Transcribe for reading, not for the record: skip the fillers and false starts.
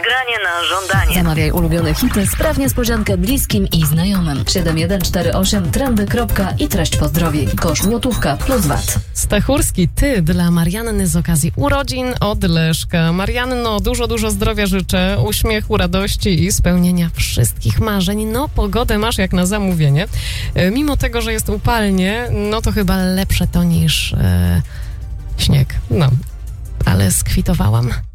Granie na żądanie. Zamawiaj ulubione hity, spraw niespodziankę bliskim i znajomym. 7148 trendy. I treść pozdrowi. Koszt złotówka plus VAT. Stachurski, ty dla Marianny z okazji urodzin od Leszka. Marianno, dużo zdrowia życzę, uśmiechu, radości i spełnienia wszystkich marzeń. No, pogodę masz jak na zamówienie. Mimo tego, że jest upalnie, no to chyba lepsze to niż śnieg. No, ale skwitowałam.